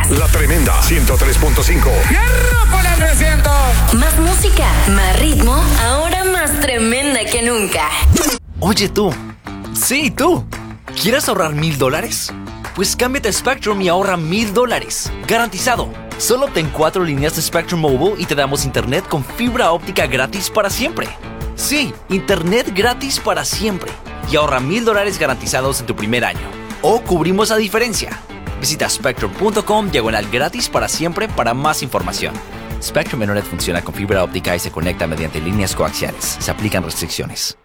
escuchas. La Tremenda 103.5. ¡Hierro por el 300! Más música, más ritmo, ahora más tremenda que nunca. Oye tú, sí tú, ¿quieres ahorrar $1,000? Pues cámbiate a Spectrum y ahorra $1,000, garantizado. Solo obtén 4 líneas de Spectrum Mobile y te damos internet con fibra óptica gratis para siempre. Sí, internet gratis para siempre. Y ahorra $1,000 garantizados en tu primer año. O cubrimos la diferencia. Visita spectrum.com/gratis para siempre para más información. Spectrum Internet funciona con fibra óptica y se conecta mediante líneas coaxiales. Se aplican restricciones.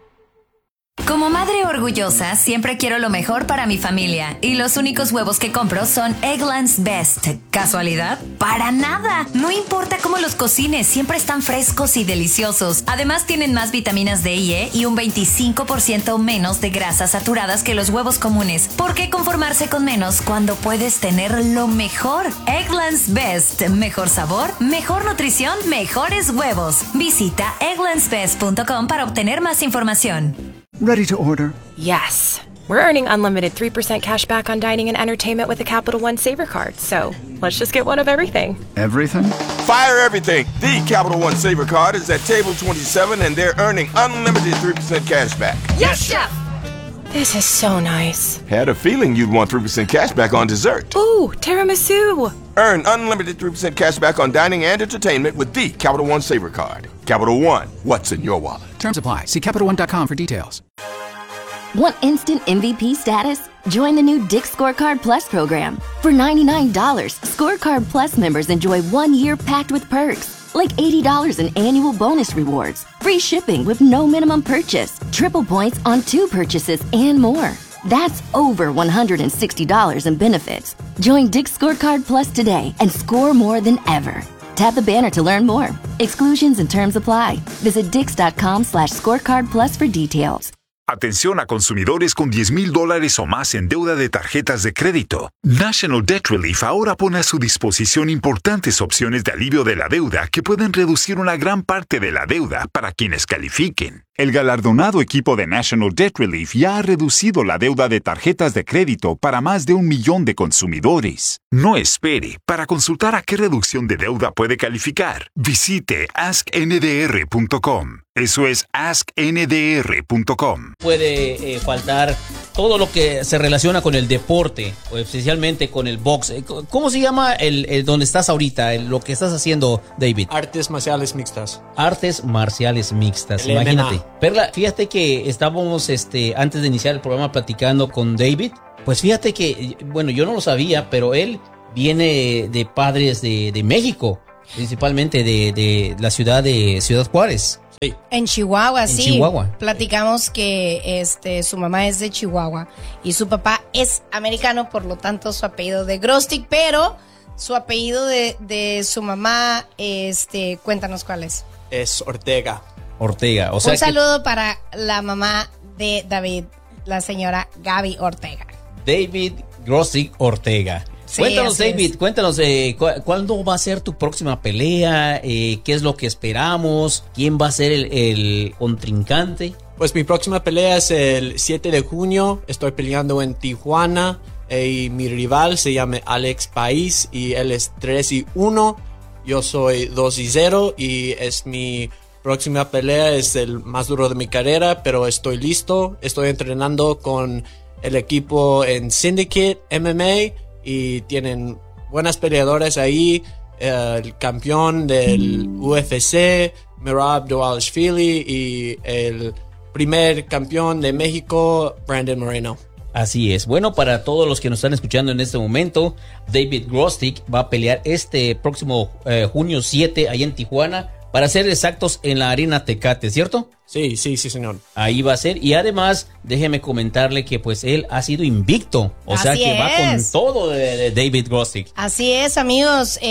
Como madre orgullosa, siempre quiero lo mejor para mi familia. Y los únicos huevos que compro son Eggland's Best. ¿Casualidad? ¡Para nada! No importa cómo los cocines, siempre están frescos y deliciosos. Además, tienen más vitaminas D y E y un 25% menos de grasas saturadas que los huevos comunes. ¿Por qué conformarse con menos cuando puedes tener lo mejor? Eggland's Best. Mejor sabor, mejor nutrición, mejores huevos. Visita egglandsbest.com para obtener más información. Ready to order? Yes. We're earning unlimited 3% cash back on dining and entertainment with a Capital One Saver card. So let's just get one of everything. Everything? Fire everything. The Capital One Saver card is at table 27 and they're earning unlimited 3% cash back. Yes, Chef! This is so nice. Had a feeling you'd want 3% cash back on dessert. Ooh, tiramisu. Earn unlimited 3% cash back on dining and entertainment with the Capital One Saver card. Capital One, what's in your wallet? Terms apply. See CapitalOne.com for details. Want instant MVP status? Join the new Dick's Scorecard Plus program. For $99, Scorecard Plus members enjoy 1 year packed with perks, like $80 in annual bonus rewards, free shipping with no minimum purchase, triple points on 2 purchases, and more. That's over $160 in benefits. Join Dick's Scorecard Plus today and score more than ever. Tap the banner to learn more. Exclusions and terms apply. Visit dix.com/scorecard plus for details. Atención a consumidores con $10,000 o más en deuda de tarjetas de crédito. National Debt Relief ahora pone a su disposición importantes opciones de alivio de la deuda que pueden reducir una gran parte de la deuda para quienes califiquen. El galardonado equipo de National Debt Relief ya ha reducido la deuda de tarjetas de crédito para más de 1 millón de consumidores. No espere. Para consultar a qué reducción de deuda puede calificar, visite askndr.com. Eso es askndr.com. Puede faltar todo lo que se relaciona con el deporte, o especialmente con el box. ¿Cómo se llama el donde estás ahorita, lo que estás haciendo, David? Artes marciales mixtas. Artes marciales mixtas, El imagínate. MMA. Perla, fíjate que estábamos antes de iniciar el programa platicando con David. Pues fíjate que, bueno, yo no lo sabía, pero él viene de padres de México, principalmente de la ciudad de Ciudad Juárez. Sí. En Chihuahua, sí. Chihuahua. Platicamos que su mamá es de Chihuahua y su papá es americano, por lo tanto su apellido de Grostic, pero su apellido de su mamá, cuéntanos cuál es. Es Ortega. Ortega, o sea, un saludo para la mamá de David, la señora Gaby Ortega. David Grostic Ortega. Sí, Cuéntanos, David, es. cuéntanos, ¿cuándo va a ser tu próxima pelea? ¿Qué es lo que esperamos? ¿Quién va a ser el contrincante? Pues mi próxima pelea es el 7 de junio. Estoy peleando en Tijuana. Y mi rival se llama Alex País y él es 3-1. Yo soy 2-0 y es mi próxima pelea. Es el más duro de mi carrera, pero estoy listo. Estoy entrenando con el equipo en Syndicate MMA y tienen buenas peleadoras ahí. El campeón del UFC, Merab Dvalishvili, y el primer campeón de México, Brandon Moreno. Así es. Bueno, para todos los que nos están escuchando en este momento, David Grostic va a pelear este próximo junio 7 ahí en Tijuana, para ser exactos en la Arena Tecate, ¿cierto? Sí, señor. Ahí va a ser. Y además, déjeme comentarle que pues él ha sido invicto. O sea que va con todo de David Grostic. Así es, amigos.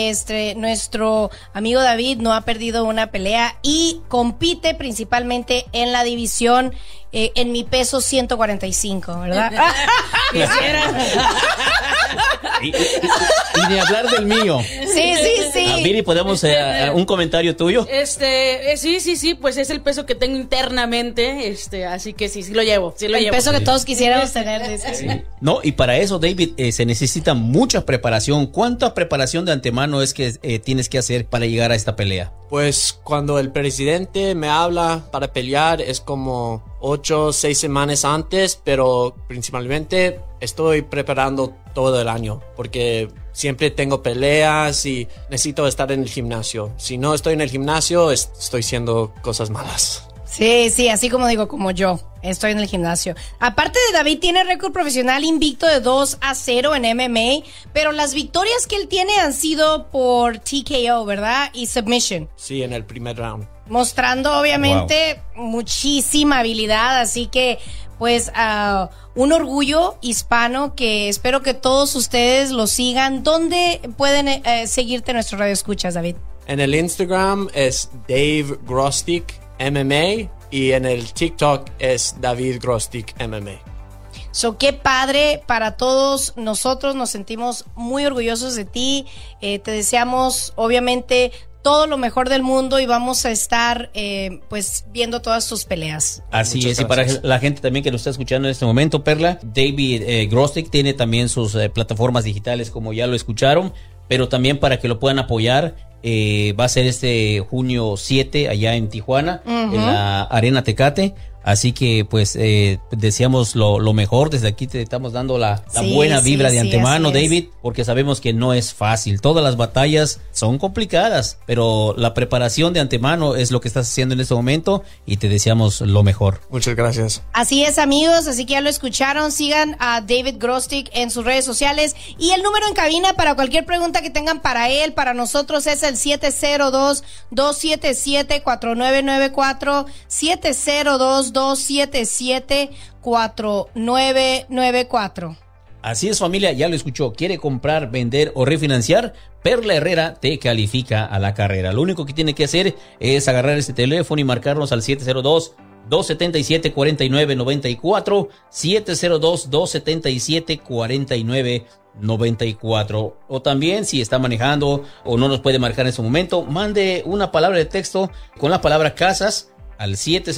Nuestro amigo David no ha perdido una pelea y compite principalmente en la división en mi peso 145, ¿verdad? Y de hablar del mío. Sí. Viri, ¿podemos un comentario tuyo? Sí, pues es el peso que tengo internamente, así que sí lo llevo. El peso que todos quisiéramos tener. Sí. No, y para eso, David, se necesita mucha preparación. ¿Cuánta preparación de antemano es que tienes que hacer para llegar a esta pelea? Pues cuando el presidente me habla para pelear es como 8 o 6 semanas antes, pero principalmente estoy preparando todo el año porque siempre tengo peleas y necesito estar en el gimnasio. Si no estoy en el gimnasio, estoy haciendo cosas malas. Sí, así como digo, como yo, estoy en el gimnasio. Aparte de David, tiene récord profesional invicto de 2-0 en MMA, pero las victorias que él tiene han sido por TKO, ¿verdad? Y submission. Sí, en el primer round. Mostrando, obviamente, muchísima habilidad, así que, pues, un orgullo hispano que espero que todos ustedes lo sigan. ¿Dónde pueden seguirte nuestros radioescuchas, David? En el Instagram es Dave Grostic MMA y en el TikTok es David Grostic MMA. Qué padre para todos nosotros, nos sentimos muy orgullosos de ti, te deseamos obviamente todo lo mejor del mundo y vamos a estar pues viendo todas tus peleas. Así es, y para la gente también que lo está escuchando en este momento, Perla, David Grostic tiene también sus plataformas digitales como ya lo escucharon, pero también para que lo puedan apoyar. Va a ser este junio 7 allá en Tijuana, en la Arena Tecate. Así que pues deseamos lo mejor. Desde aquí te estamos dando la buena vibra de antemano, David, porque sabemos que no es fácil. Todas las batallas son complicadas, pero la preparación de antemano es lo que estás haciendo en este momento y te deseamos lo mejor. Muchas gracias. Así es, amigos, así que ya lo escucharon. Sigan a David Grostic en sus redes sociales y el número en cabina para cualquier pregunta que tengan para él, para nosotros es el 702-277-4994, 702-277-4994. Así es, familia, ya lo escuchó. ¿Quiere comprar, vender o refinanciar? Perla Herrera te califica a la carrera. Lo único que tiene que hacer es agarrar este teléfono y marcarnos al 702-277-4994, 702-277-4994. O también, si está manejando o no nos puede marcar en ese momento, mande una palabra de texto con la palabra casas al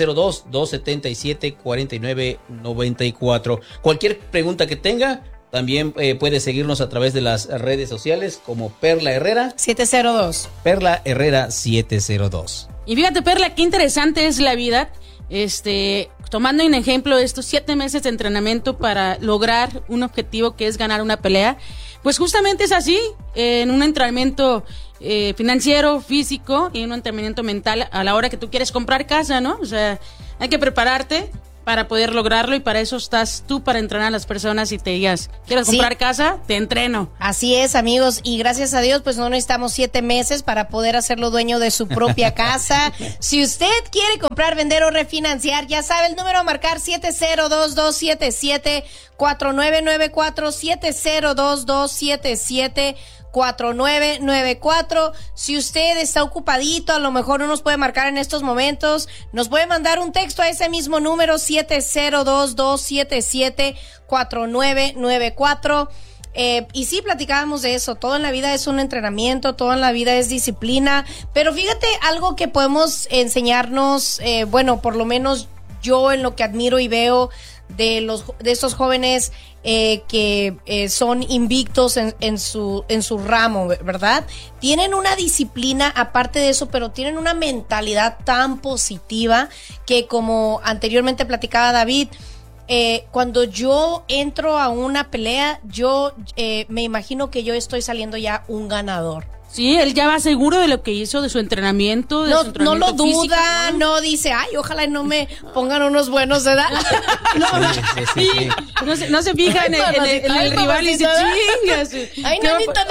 702-277-4994. Cualquier pregunta que tenga, también puede seguirnos a través de las redes sociales como Perla Herrera 702. Perla Herrera 702. Y fíjate, Perla, qué interesante es la vida. Tomando en ejemplo estos 7 meses de entrenamiento para lograr un objetivo que es ganar una pelea, pues justamente es así, en un entrenamiento financiero, físico y un entrenamiento mental a la hora que tú quieres comprar casa, ¿no? O sea, hay que prepararte para poder lograrlo y para eso estás tú, para entrenar a las personas y te digas, ¿quieres comprar casa? Te entreno. Así es, amigos, y gracias a Dios, pues no necesitamos 7 meses para poder hacerlo dueño de su propia casa. Si usted quiere comprar, vender o refinanciar, ya sabe el número a marcar, 702-277-4994, 702-277-4994. Si usted está ocupadito, a lo mejor no nos puede marcar en estos momentos, nos puede mandar un texto a ese mismo número, 702-277-4994. Y sí, platicábamos de eso. Todo en la vida es un entrenamiento, todo en la vida es disciplina. Pero fíjate, algo que podemos enseñarnos, bueno, por lo menos yo en lo que admiro y veo de estos jóvenes que son invictos en su ramo, ¿verdad? Tienen una disciplina aparte de eso, pero tienen una mentalidad tan positiva que, como anteriormente platicaba David, cuando yo entro a una pelea, yo me imagino que yo estoy saliendo ya un ganador. Sí, él ya va seguro de lo que hizo, de su entrenamiento, de su entrenamiento no lo físico, duda, no dice, ay, ojalá no me pongan unos buenos de edad. Sí. No se fija en el rival y dice, chingas. Ay, nanita.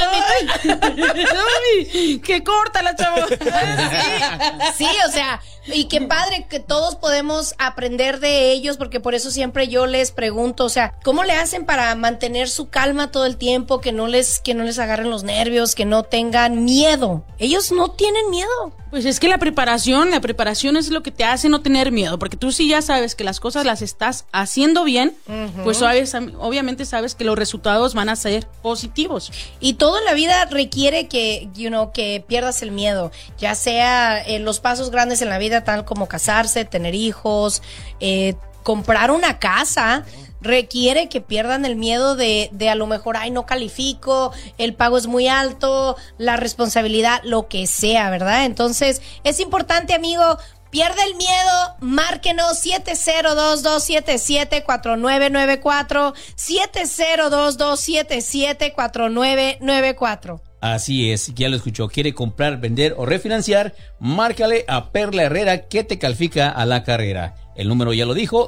¡Qué corta la chava! Sí, o sea, y qué padre que todos podemos aprender de ellos, porque por eso siempre yo les pregunto, o sea, ¿cómo le hacen para mantener su calma todo el tiempo, que no les agarren los nervios, que no tengan dan miedo. Ellos no tienen miedo. Pues es que la preparación es lo que te hace no tener miedo, porque tú sí ya sabes que las cosas las estás haciendo bien, pues obviamente sabes que los resultados van a ser positivos. Y todo en la vida requiere que pierdas el miedo, ya sea los pasos grandes en la vida, tal como casarse, tener hijos, comprar una casa. Requiere que pierdan el miedo de a lo mejor, no califico, el pago es muy alto, la responsabilidad, lo que sea, ¿verdad? Entonces, es importante, amigo, pierde el miedo, márquenos 7022774994, 7022774994. Así es, ya lo escuchó. ¿Quiere comprar, vender o refinanciar? Márcale a Perla Herrera, que te califica a la carrera. El número ya lo dijo,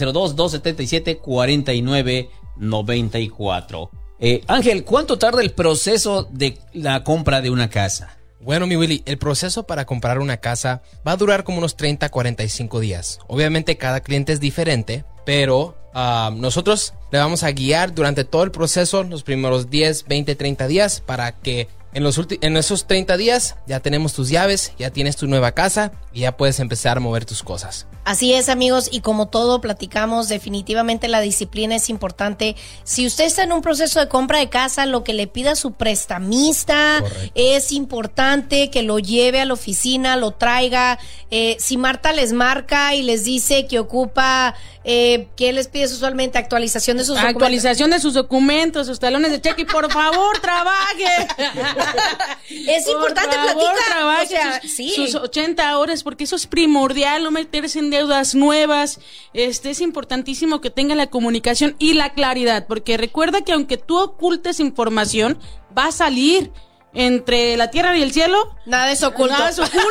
702-277-4994. Ángel, ¿cuánto tarda el proceso de la compra de una casa? Bueno, mi Willy, el proceso para comprar una casa va a durar como unos 30 a 45 días. Obviamente cada cliente es diferente, pero nosotros le vamos a guiar durante todo el proceso, los primeros 10, 20, 30 días, para que en esos 30 días ya tenemos tus llaves, ya tienes tu nueva casa y ya puedes empezar a mover tus cosas. Así es, amigos, y como todo platicamos, definitivamente la disciplina es importante. Si usted está en un proceso de compra de casa, lo que le pida su prestamista, correcto, es importante que lo lleve a la oficina, lo traiga. Si Marta les marca y les dice que ocupa, ¿qué les pides usualmente? Actualización de sus documentos. Actualización de sus documentos, sus talones de cheque, y por favor, trabaje. Es importante platicar. Trabaje, o sea, sus 80 horas, porque eso es primordial, no meterse en deudas nuevas. Es importantísimo que tenga la comunicación y la claridad, porque recuerda que aunque tú ocultes información, va a salir. Entre la tierra y el cielo, nada es oculto. Nada es oculto.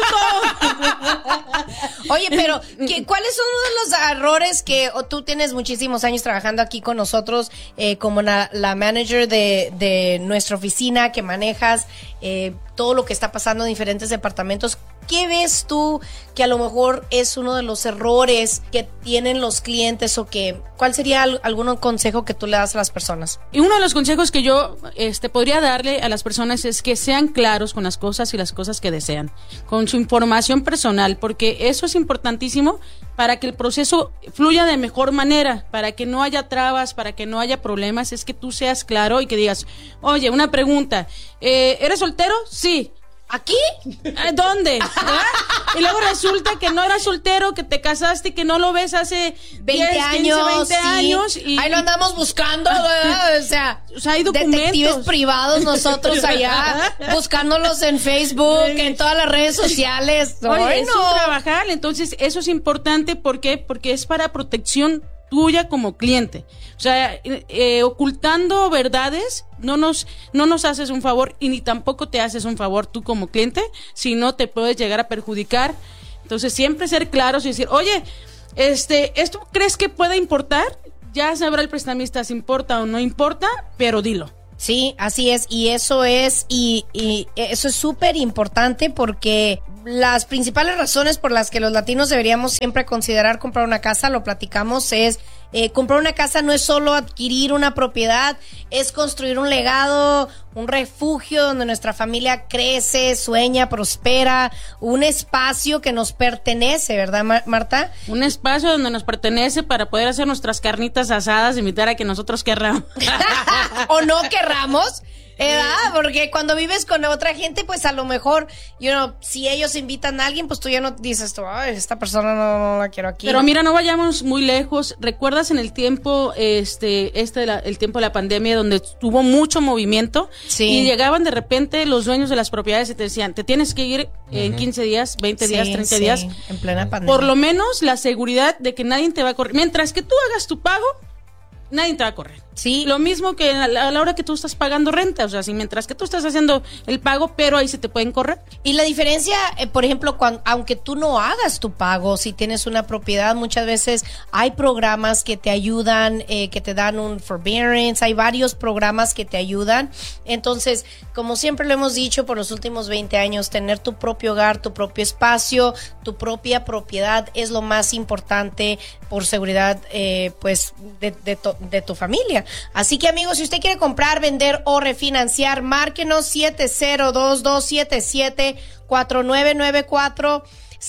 Oye, pero ¿cuáles son uno de los errores que tú tienes muchísimos años trabajando aquí con nosotros, como la manager de nuestra oficina, que manejas todo lo que está pasando en diferentes departamentos? ¿Qué ves tú que a lo mejor es uno de los errores que tienen los clientes, o cuál sería algún consejo que tú le das a las personas? Y uno de los consejos que yo podría darle a las personas es que sean claros con las cosas y las cosas que desean, con su información personal, porque eso es importantísimo para que el proceso fluya de mejor manera, para que no haya trabas, para que no haya problemas. Es que tú seas claro y que digas, oye, una pregunta, ¿eres soltero? Sí. ¿Aquí? ¿Dónde? Y luego resulta que no eras soltero, que te casaste y que no lo ves hace 20 años. Y ahí lo andamos buscando, ¿verdad? O sea, hay documentos. Detectives privados nosotros allá, buscándolos en Facebook, en todas las redes sociales. Oye, es un trabajar. Entonces, eso es importante. ¿Por qué? Porque es para protección tuya como cliente. O sea, ocultando verdades no nos haces un favor, y ni tampoco te haces un favor tú como cliente, sino te puedes llegar a perjudicar. Entonces, siempre ser claros y decir, oye, ¿esto crees que puede importar? Ya sabrá el prestamista si importa o no importa, pero dilo. Sí, así es, y eso es súper importante, porque las principales razones por las que los latinos deberíamos siempre considerar comprar una casa, lo platicamos, es comprar una casa no es solo adquirir una propiedad, es construir un legado, un refugio donde nuestra familia crece, sueña, prospera, un espacio que nos pertenece, ¿verdad, Marta? Un espacio donde nos pertenece para poder hacer nuestras carnitas asadas, invitar a que nosotros querramos. O no querramos. Porque cuando vives con otra gente, pues a lo mejor, si ellos invitan a alguien, pues tú ya no dices, ay, esta persona no la quiero aquí. Pero mira, no vayamos muy lejos. ¿Recuerdas en el tiempo, el tiempo de la pandemia, donde tuvo mucho movimiento? Sí. Y llegaban de repente los dueños de las propiedades y te decían, te tienes que ir en 15 días, 20 días, 30 días. En plena pandemia. Por lo menos la seguridad de que nadie te va a correr. Mientras que tú hagas tu pago, nadie te va a correr. Sí. Lo mismo que a la hora que tú estás pagando renta, o sea, mientras que tú estás haciendo el pago, pero ahí se te pueden correr. Y la diferencia, por ejemplo, aunque tú no hagas tu pago, si tienes una propiedad, muchas veces hay programas que te ayudan, que te dan un forbearance, hay varios programas que te ayudan. Entonces, como siempre lo hemos dicho por los últimos 20 años, tener tu propio hogar, tu propio espacio, tu propia propiedad es lo más importante por seguridad, pues, de tu familia. Así que, amigos, si usted quiere comprar, vender o refinanciar, márquenos 702-277-4994.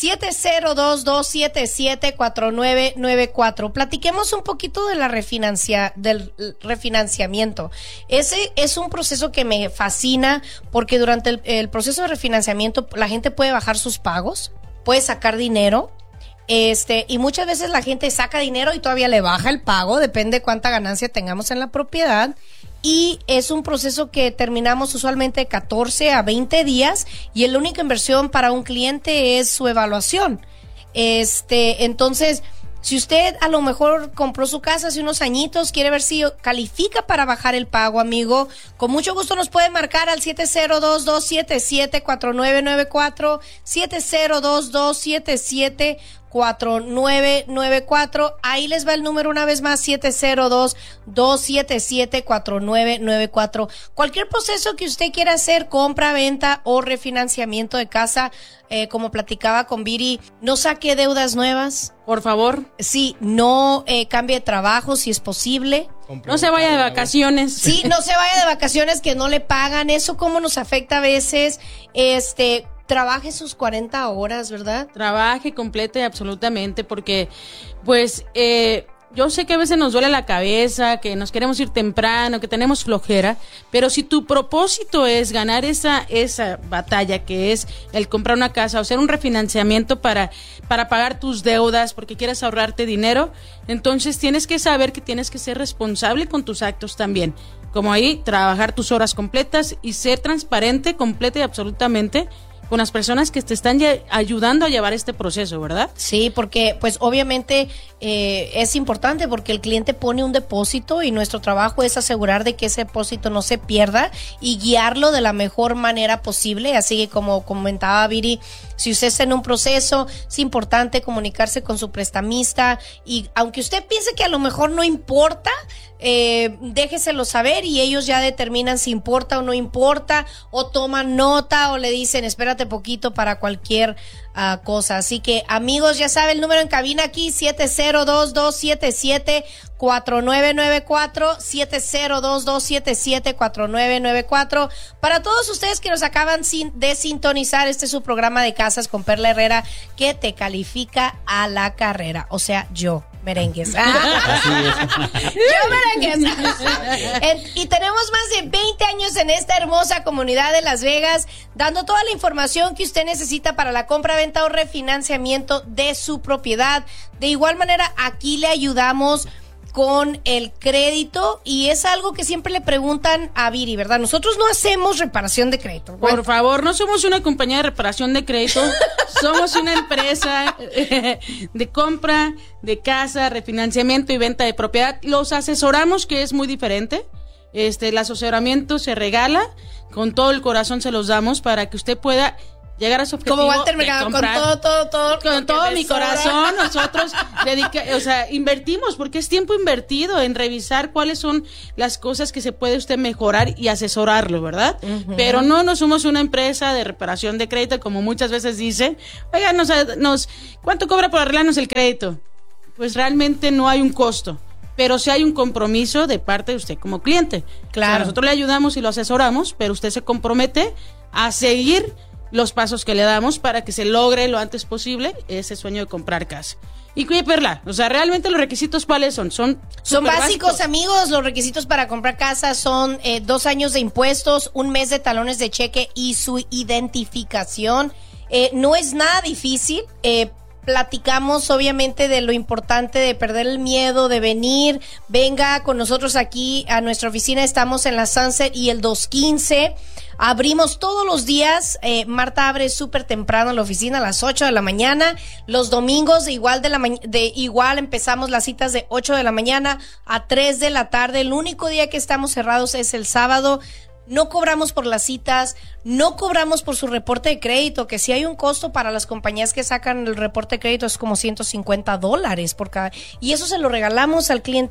702-277-4994. Platiquemos un poquito de del refinanciamiento. Ese es un proceso que me fascina porque durante el proceso de refinanciamiento la gente puede bajar sus pagos, puede sacar dinero. Y muchas veces la gente saca dinero y todavía le baja el pago, depende cuánta ganancia tengamos en la propiedad. Y es un proceso que terminamos usualmente 14 a 20 días y la única inversión para un cliente es su evaluación. Entonces, si usted a lo mejor compró su casa hace unos añitos, quiere ver si califica para bajar el pago, amigo, con mucho gusto nos puede marcar al 702-277-4994, 702-277-4994. Ahí les va el número una vez más, 702-277-4994. Cualquier proceso que usted quiera hacer, compra, venta o refinanciamiento de casa, como platicaba con Viri, no saque deudas nuevas. Por favor. Sí, no cambie de trabajo si es posible. No se vaya de vacaciones. Sí, no se vaya de vacaciones que no le pagan. Eso cómo nos afecta a veces. Trabaje sus 40 horas, ¿verdad? Trabaje completa y absolutamente, porque pues yo sé que a veces nos duele la cabeza, que nos queremos ir temprano, que tenemos flojera, pero si tu propósito es ganar esa batalla, que es el comprar una casa o hacer un refinanciamiento para pagar tus deudas, porque quieres ahorrarte dinero, entonces tienes que saber que tienes que ser responsable con tus actos también. Como ahí, trabajar tus horas completas y ser transparente, completa y absolutamente con las personas que te están ayudando a llevar este proceso, ¿verdad? Sí, porque pues obviamente es importante porque el cliente pone un depósito y nuestro trabajo es asegurar de que ese depósito no se pierda y guiarlo de la mejor manera posible. Así que como comentaba Viri, si usted está en un proceso, es importante comunicarse con su prestamista y aunque usted piense que a lo mejor no importa, déjeselo saber y ellos ya determinan si importa o no importa, o toman nota o le dicen espérate poquito para cualquier cosa. Así que amigos, ya saben el número en cabina aquí, 702-277-4994, 702-277-4994. Para todos ustedes que nos acaban de sintonizar, este es su programa de casas con Perla Herrera, que te califica a la carrera, o sea, yo. Merengues. Yo merengues. Y tenemos más de 20 años en esta hermosa comunidad de Las Vegas, dando toda la información que usted necesita para la compra, venta o refinanciamiento de su propiedad. De igual manera, aquí le ayudamos con el crédito y es algo que siempre le preguntan a Viri, ¿verdad? Nosotros no hacemos reparación de crédito. Por favor, no somos una compañía de reparación de crédito, somos una empresa de compra de casa, refinanciamiento y venta de propiedad. Los asesoramos, que es muy diferente. El asesoramiento se regala, con todo el corazón se los damos para que usted pueda llegar a su objetivo. Como Walter Mercado, con todo mi corazón, nosotros invertimos, porque es tiempo invertido en revisar cuáles son las cosas que se puede usted mejorar y asesorarlo, ¿verdad? Uh-huh. Pero no somos una empresa de reparación de crédito, como muchas veces dicen. Oigan, ¿cuánto cobra por arreglarnos el crédito? Pues realmente no hay un costo, pero sí hay un compromiso de parte de usted como cliente. Claro. O sea, nosotros le ayudamos y lo asesoramos, pero usted se compromete a seguir los pasos que le damos para que se logre lo antes posible ese sueño de comprar casa. Y cuide, Perla, realmente los requisitos, ¿cuáles son? Son básicos, amigos. Los requisitos para comprar casa son 2 años de impuestos, 1 mes de talones de cheque y su identificación. No es nada difícil. Platicamos obviamente de lo importante de perder el miedo, de venir. Venga con nosotros aquí a nuestra oficina. Estamos en la Sunset y el 215. Abrimos todos los días. Marta abre súper temprano la oficina a las 8 de la mañana. Los domingos igual empezamos las citas de 8 de la mañana a 3 de la tarde. El único día que estamos cerrados es el sábado. No cobramos por las citas, no cobramos por su reporte de crédito, que si hay un costo para las compañías que sacan el reporte de crédito es como $150 por cada, y eso se lo regalamos al cliente.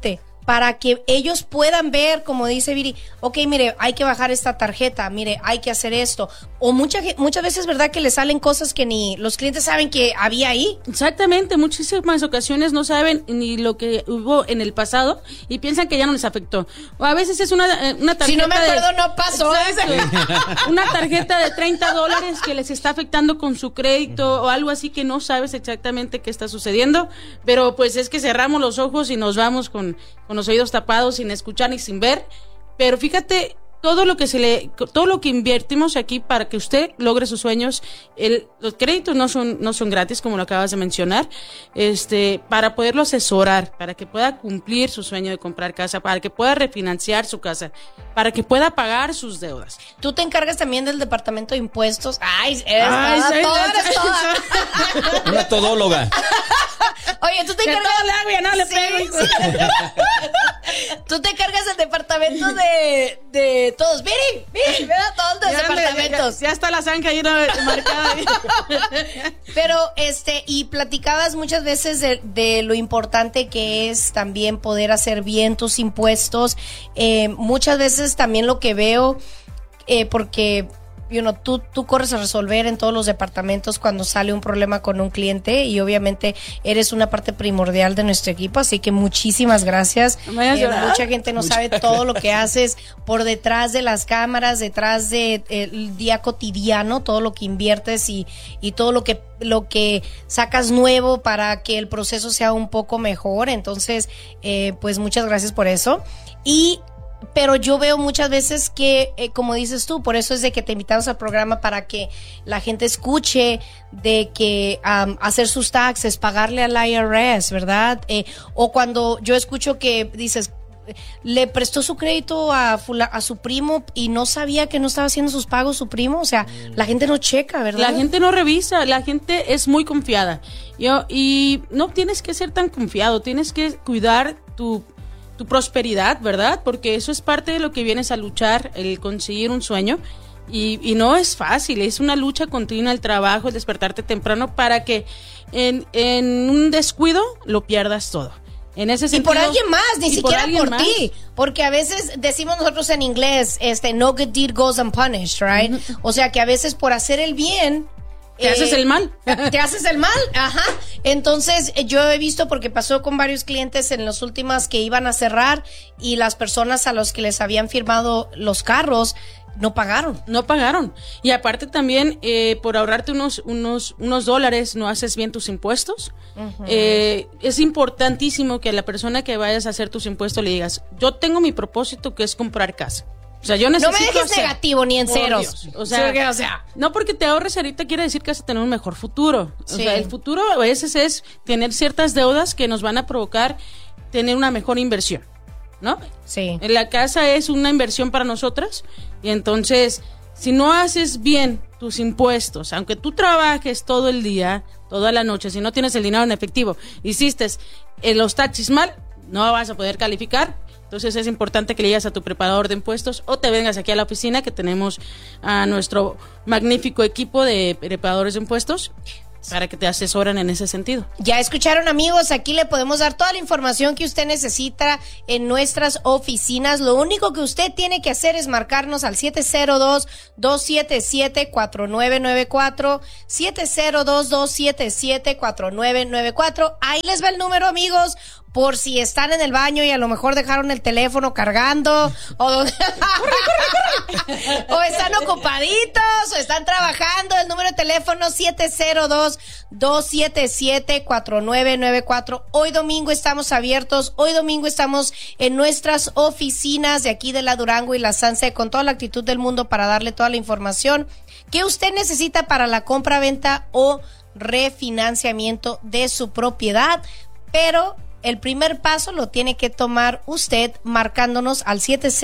para que ellos puedan ver, como dice Viri, ok, mire, hay que bajar esta tarjeta, mire, hay que hacer esto. O muchas veces, ¿verdad?, que le salen cosas que ni los clientes saben que había ahí. Exactamente, muchísimas ocasiones no saben ni lo que hubo en el pasado y piensan que ya no les afectó. O a veces es una tarjeta. Si no me acuerdo, no pasó. Una tarjeta de $30 que les está afectando con su crédito o algo así que no sabes exactamente qué está sucediendo, pero pues es que cerramos los ojos y nos vamos con los oídos tapados, sin escuchar ni sin ver. Pero fíjate, todo lo que invertimos aquí para que usted logre sus sueños, los créditos no son gratis, como lo acabas de mencionar, para poderlo asesorar, para que pueda cumplir su sueño de comprar casa, para que pueda refinanciar su casa, para que pueda pagar sus deudas. Tú te encargas también del departamento de impuestos. Eres toda. Una todóloga. Oye, tú te encargas. No le pego. Tú te encargas del departamento de todos. Miri, ¿verdad? Todos los departamentos. Ya está la zanja ahí marcada. Pero, y platicabas muchas veces de lo importante que es también poder hacer bien tus impuestos. Muchas veces también lo que veo, porque tú corres a resolver en todos los departamentos cuando sale un problema con un cliente, y obviamente eres una parte primordial de nuestro equipo, así que muchísimas gracias. Mucha gente no sabe todo lo que haces por detrás de las cámaras, detrás del día cotidiano, todo lo que inviertes y todo lo que sacas nuevo para que el proceso sea un poco mejor. Entonces, pues muchas gracias por eso. Pero yo veo muchas veces que, como dices tú, por eso es de que te invitamos al programa, para que la gente escuche de que hacer sus taxes, pagarle al IRS, ¿verdad? O cuando yo escucho que dices, le prestó su crédito a su primo y no sabía que no estaba haciendo sus pagos su primo. O sea, la gente no checa, ¿verdad? La gente no revisa, la gente es muy confiada. Y no tienes que ser tan confiado, tienes que cuidar tu prosperidad, ¿verdad? Porque eso es parte de lo que vienes a luchar, el conseguir un sueño. Y no es fácil, es una lucha continua, el trabajo, el despertarte temprano para que en un descuido lo pierdas todo. En ese sentido, y por alguien más, ni siquiera por ti. Porque a veces decimos nosotros en inglés, no good deed goes unpunished, right? O sea que a veces por hacer el bien, ¿te haces el mal? ¿Te haces el mal? Ajá. Entonces, yo he visto, porque pasó con varios clientes en las últimas que iban a cerrar, y las personas a los que les habían firmado los carros no pagaron. Y aparte también, por ahorrarte unos dólares, no haces bien tus impuestos. Uh-huh. Es importantísimo que a la persona que vayas a hacer tus impuestos le digas, yo tengo mi propósito, que es comprar casa. O sea, yo necesito no me dejes negativo ni en ceros. O sea, no porque te ahorres ahorita quiere decir que vas a tener un mejor futuro. Sí. O sea, el futuro a veces es tener ciertas deudas que nos van a provocar tener una mejor inversión, ¿no? Sí. La casa es una inversión para nosotras, y entonces, si no haces bien tus impuestos, aunque tú trabajes todo el día, toda la noche, si no tienes el dinero en efectivo, hiciste los taxis mal, no vas a poder calificar. Entonces es importante que le digas a tu preparador de impuestos o te vengas aquí a la oficina, que tenemos a nuestro magnífico equipo de preparadores de impuestos para que te asesoren en ese sentido. Ya escucharon, amigos, aquí le podemos dar toda la información que usted necesita en nuestras oficinas. Lo único que usted tiene que hacer es marcarnos al 702-277-4994, 702-277-4994. Ahí les va el número, amigos, por si están en el baño y a lo mejor dejaron el teléfono cargando, o están ocupaditos, o están trabajando. El número de teléfono 702-277-4994. Hoy domingo estamos abiertos, hoy domingo estamos en nuestras oficinas de aquí de la Durango y la Sunset con toda la actitud del mundo para darle toda la información que usted necesita para la compra, venta o refinanciamiento de su propiedad. Pero el primer paso lo tiene que tomar usted marcándonos al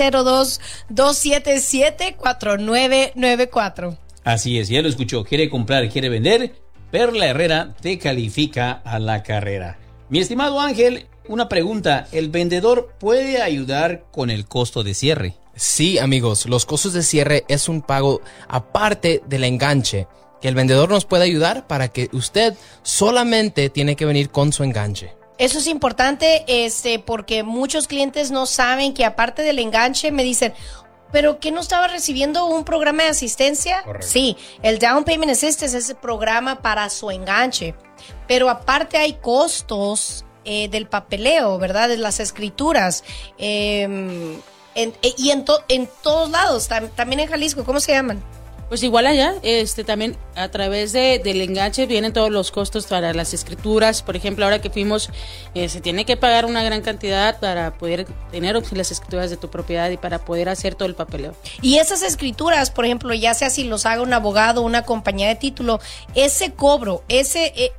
702-277-4994. Así es, ya lo escuchó. ¿Quiere comprar, quiere vender? Perla Herrera te califica a la carrera. Mi estimado Ángel, una pregunta. ¿El vendedor puede ayudar con el costo de cierre? Sí, amigos, los costos de cierre es un pago aparte del enganche, que el vendedor nos puede ayudar para que usted solamente tiene que venir con su enganche. Eso es importante, porque muchos clientes no saben que aparte del enganche me dicen, ¿pero qué no estaba recibiendo un programa de asistencia? Correcto. Sí, el Down Payment Assistance es el programa para su enganche, pero aparte hay costos del papeleo, ¿verdad? De las escrituras, y en todos lados, también en Jalisco, ¿cómo se llaman? Pues igual allá, también a través del enganche vienen todos los costos para las escrituras. Por ejemplo, ahora que fuimos, se tiene que pagar una gran cantidad para poder tener las escrituras de tu propiedad y para poder hacer todo el papeleo. Y esas escrituras, por ejemplo, ya sea si los haga un abogado o una compañía de título, ese cobro, ese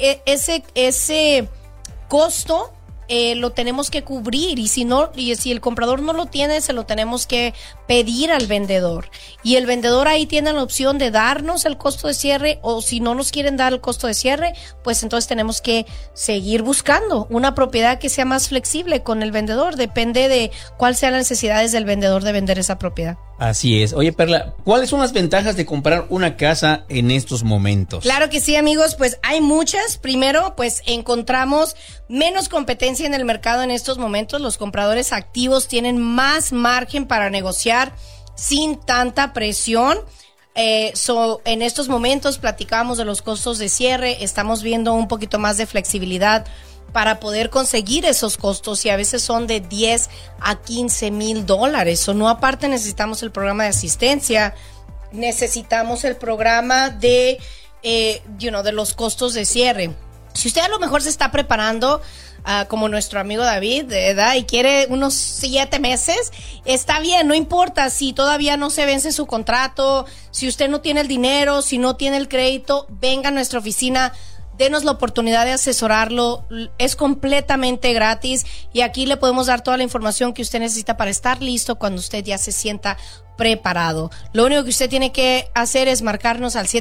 costo lo tenemos que cubrir, y si el comprador no lo tiene, se lo tenemos que pedir al vendedor, y el vendedor ahí tiene la opción de darnos el costo de cierre, o si no nos quieren dar el costo de cierre, pues entonces tenemos que seguir buscando una propiedad que sea más flexible con el vendedor. Depende de cuáles sean las necesidades del vendedor de vender esa propiedad. Así es. Oye, Perla, ¿cuáles son las ventajas de comprar una casa en estos momentos? Claro que sí, amigos, pues hay muchas. Primero, pues encontramos menos competencia en el mercado en estos momentos. Los compradores activos tienen más margen para negociar sin tanta presión. En estos momentos platicábamos de los costos de cierre, estamos viendo un poquito más de flexibilidad para poder conseguir esos costos, y a veces son de 10 a 15 mil dólares. O no, aparte necesitamos el programa de asistencia, necesitamos el programa de los costos de cierre. Si usted a lo mejor se está preparando como nuestro amigo David, ¿verdad? Y quiere unos 7 meses, está bien, no importa si todavía no se vence su contrato, si usted no tiene el dinero, si no tiene el crédito, venga a nuestra oficina, denos la oportunidad de asesorarlo, es completamente gratis, y aquí le podemos dar toda la información que usted necesita para estar listo cuando usted ya se sienta preparado. Lo único que usted tiene que hacer es marcarnos al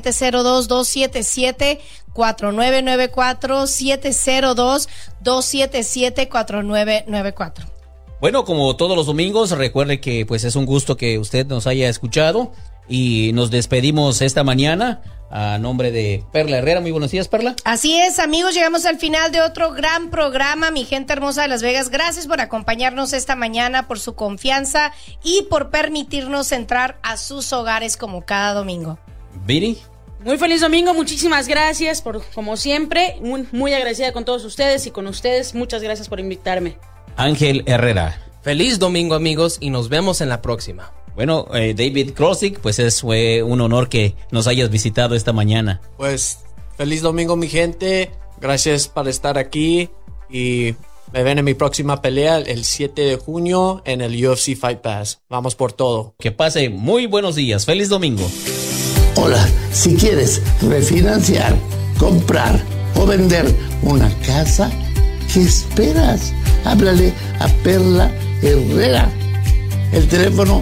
702-277-4994, 702-277-4994. Bueno, como todos los domingos, recuerde que pues es un gusto que usted nos haya escuchado, y nos despedimos esta mañana a nombre de Perla Herrera. Muy buenos días, Perla. Así es, amigos, llegamos al final de otro gran programa, mi gente hermosa de Las Vegas. Gracias por acompañarnos esta mañana, por su confianza y por permitirnos entrar a sus hogares como cada domingo. Viri. Muy feliz domingo, muchísimas gracias por, como siempre, muy agradecida con todos ustedes y con ustedes. Muchas gracias por invitarme. Ángel Herrera. Feliz domingo, amigos, y nos vemos en la próxima. Bueno, David Krosick, pues fue un honor que nos hayas visitado esta mañana. Pues feliz domingo, mi gente. Gracias por estar aquí, y me ven en mi próxima pelea el 7 de junio en el UFC Fight Pass. Vamos por todo. Que pase muy buenos días. Feliz domingo. Hola, si quieres refinanciar, comprar o vender una casa, ¿qué esperas? Háblale a Perla Herrera. El teléfono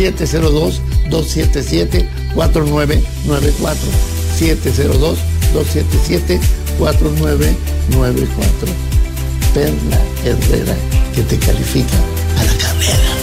702-277-4994. 702-277-4994. Perla Herrera, que te califica.